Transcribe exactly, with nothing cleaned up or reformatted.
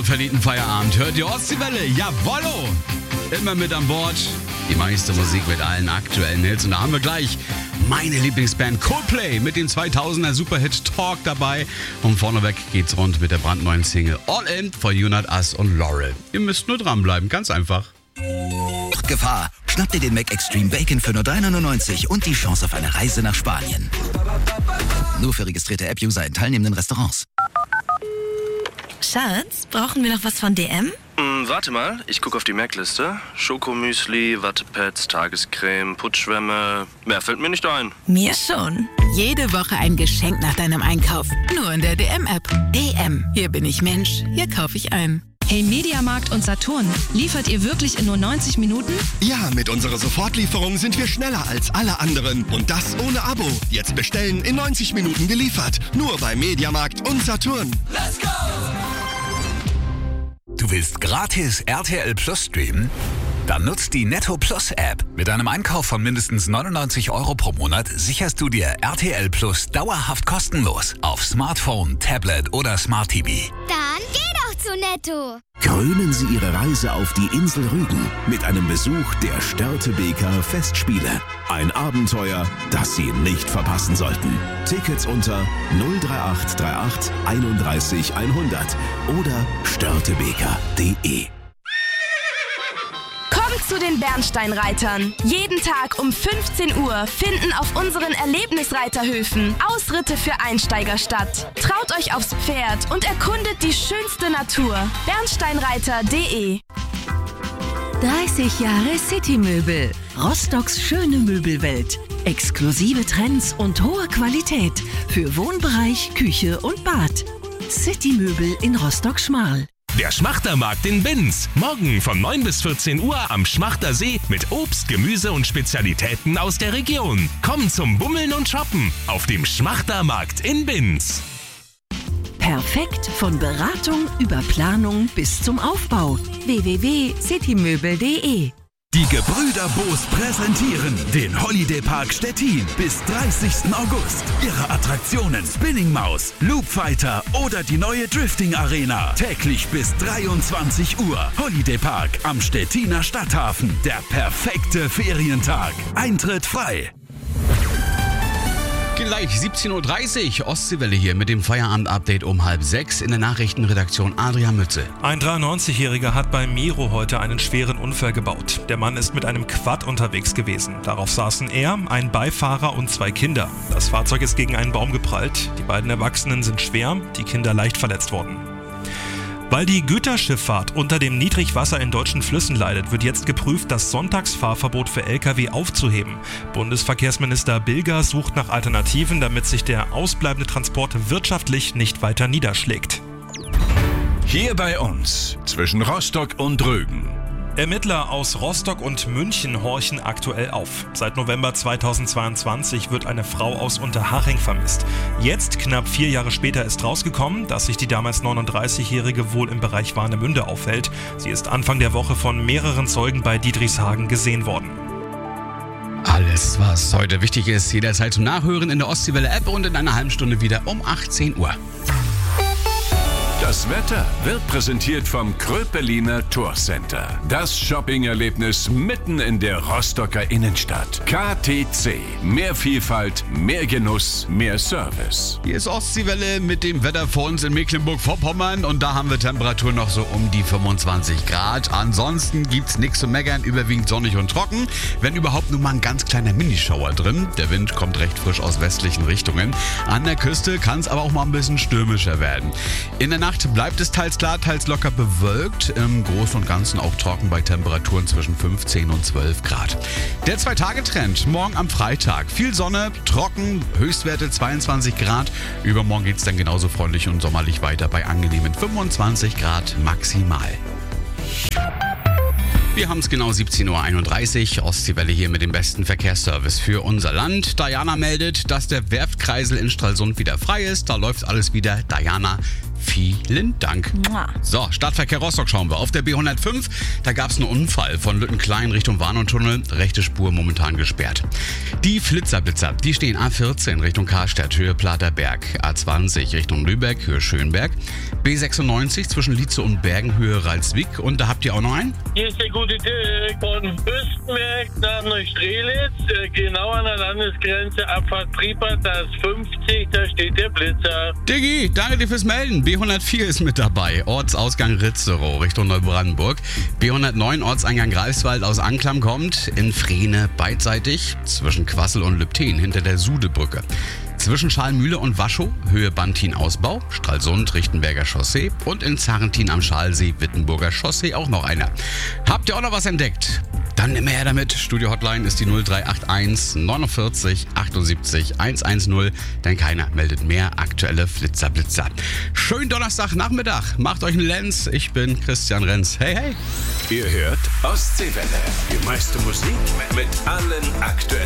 wohlverdienten Feierabend hört ihr Ostseewelle, jawollo! Immer mit an Bord, die meiste Musik mit allen aktuellen Hits. Und da haben wir gleich meine Lieblingsband Coldplay mit dem zweitausender Superhit Talk dabei. Und vorneweg geht's rund mit der brandneuen Single All In von You Not Us und Laurel. Ihr müsst nur dranbleiben, ganz einfach. Gefahr. Schnapp dir den Mac Extreme Bacon für nur drei neunundneunzig und die Chance auf eine Reise nach Spanien. Nur für registrierte App-User in teilnehmenden Restaurants. Schatz, brauchen wir noch was von D M? Mm, warte mal, ich gucke auf die Mac-Liste. Schokomüsli, Wattepads, Tagescreme, Putzschwämme. Mehr fällt mir nicht ein. Mir schon. Jede Woche ein Geschenk nach deinem Einkauf. Nur in der D M-App. D M. Hier bin ich Mensch. Hier kaufe ich ein. Hey Mediamarkt und Saturn, liefert ihr wirklich in nur neunzig Minuten? Ja, mit unserer Sofortlieferung sind wir schneller als alle anderen. Und das ohne Abo. Jetzt bestellen, in neunzig Minuten geliefert. Nur bei Mediamarkt und Saturn. Let's go! Du willst gratis R T L Plus streamen? Dann nutzt die Netto Plus App. Mit einem Einkauf von mindestens neunundneunzig Euro pro Monat sicherst du dir R T L Plus dauerhaft kostenlos auf Smartphone, Tablet oder Smart T V. Dann geh doch zu Netto. Krönen Sie Ihre Reise auf die Insel Rügen mit einem Besuch der Störtebeker Festspiele. Ein Abenteuer, das Sie nicht verpassen sollten. Tickets unter null drei acht drei acht einunddreißig hundert oder störtebeker punkt de. Kommt zu den Bernsteinreitern. Jeden Tag um fünfzehn Uhr finden auf unseren Erlebnisreiterhöfen Ausritte für Einsteiger statt. Traut euch aufs Pferd und erkundet die schönste Natur. bernsteinreiter punkt de. dreißig Jahre Citymöbel. Rostocks schöne Möbelwelt. Exklusive Trends und hohe Qualität für Wohnbereich, Küche und Bad. Citymöbel in Rostock-Schmarl. Der Schmachtermarkt in Binz. Morgen von neun bis vierzehn Uhr am Schmachter See mit Obst, Gemüse und Spezialitäten aus der Region. Komm zum Bummeln und Shoppen auf dem Schmachtermarkt in Binz. Perfekt von Beratung über Planung bis zum Aufbau. w w w punkt citymöbel punkt de. Die Gebrüder Boos präsentieren den Holiday Park Stettin bis dreißigsten August. Ihre Attraktionen Spinning Maus, Loop Fighter oder die neue Drifting Arena. Täglich bis dreiundzwanzig Uhr. Holiday Park am Stettiner Stadthafen. Der perfekte Ferientag. Eintritt frei. Gleich siebzehn Uhr dreißig, Ostseewelle hier mit dem Feierabend-Update um halb sechs in der Nachrichtenredaktion Adrian Mütze. Ein dreiundneunzigjähriger hat bei Miro heute einen schweren Unfall gebaut. Der Mann ist mit einem Quad unterwegs gewesen. Darauf saßen er, ein Beifahrer und zwei Kinder. Das Fahrzeug ist gegen einen Baum geprallt. Die beiden Erwachsenen sind schwer, die Kinder leicht verletzt worden. Weil die Güterschifffahrt unter dem Niedrigwasser in deutschen Flüssen leidet, wird jetzt geprüft, das Sonntagsfahrverbot für L K W aufzuheben. Bundesverkehrsminister Bilger sucht nach Alternativen, damit sich der ausbleibende Transport wirtschaftlich nicht weiter niederschlägt. Hier bei uns, zwischen Rostock und Rügen. Ermittler aus Rostock und München horchen aktuell auf. Seit November zweitausendzweiundzwanzig wird eine Frau aus Unterhaching vermisst. Jetzt, knapp vier Jahre später, ist rausgekommen, dass sich die damals neununddreißigjährige wohl im Bereich Warnemünde aufhält. Sie ist Anfang der Woche von mehreren Zeugen bei Dietrichshagen gesehen worden. Alles, was heute wichtig ist, jederzeit zum Nachhören in der Ostseewelle-App und in einer halben Stunde wieder um achtzehn Uhr. Das Wetter wird präsentiert vom Kröpeliner Tourcenter. Das Shopping-Erlebnis mitten in der Rostocker Innenstadt. K T C. Mehr Vielfalt, mehr Genuss, mehr Service. Hier ist Ostseewelle mit dem Wetter vor uns in Mecklenburg-Vorpommern und da haben wir Temperaturen noch so um die fünfundzwanzig Grad. Ansonsten gibt's nichts zu meckern, überwiegend sonnig und trocken. Wenn überhaupt nur mal ein ganz kleiner Minischauer drin. Der Wind kommt recht frisch aus westlichen Richtungen. An der Küste kann es aber auch mal ein bisschen stürmischer werden. In der Nacht bleibt es teils klar, teils locker bewölkt. Im Großen und Ganzen auch trocken bei Temperaturen zwischen fünfzehn und zwölf Grad. Der Zwei-Tage-Trend morgen am Freitag. Viel Sonne, trocken, Höchstwerte zweiundzwanzig Grad. Übermorgen geht es dann genauso freundlich und sommerlich weiter bei angenehmen fünfundzwanzig Grad maximal. Wir haben es genau siebzehn Uhr einunddreißig. Ostseewelle hier mit dem besten Verkehrsservice für unser Land. Diana meldet, dass der Werftkreisel in Stralsund wieder frei ist. Da läuft alles wieder. Diana, Vielen Dank. Mua. So, Stadtverkehr Rostock schauen wir. Auf der B hundertfünf, da gab es einen Unfall von Lüttenklein Richtung Warnungstunnel. Rechte Spur momentan gesperrt. Die Flitzerblitzer, die stehen A vierzehn Richtung Karstadt, Höhe Platerberg. A zwanzig Richtung Lübeck, Höhe Schönberg. B sechsundneunzig zwischen Lietze und Bergen, Höhe Ralswick. Und da habt ihr auch noch einen? Hier ist der gute Dirk von Fürstenberg nach Neustrelitz, äh, genau an der Landesgrenze, Abfahrt Priepert, da ist fünfzig, da steht der Blitzer. Diggi, danke dir fürs Melden. B hundertvier ist mit dabei. Ortsausgang Ritzerow Richtung Neubrandenburg. B hundertneun Ortseingang Greifswald aus Anklam kommt. In Frehne beidseitig zwischen Quassel und Lübten hinter der Sudebrücke. Zwischen Schalmühle und Waschow, Höhe Bantin-Ausbau, Stralsund, Richtenberger Chaussee und in Zarrentin am Schalsee, Wittenburger Chaussee auch noch einer. Habt ihr auch noch was entdeckt? Dann immer her damit. Studio-Hotline ist die null drei acht eins neunundvierzig achtundsiebzig hundertzehn, denn keiner meldet mehr aktuelle Flitzer-Blitzer. Schönen Donnerstagnachmittag. Macht euch einen Lenz. Ich bin Christian Renz. Hey, hey. Ihr hört Ostseewelle. Die meiste Musik mit allen aktuellen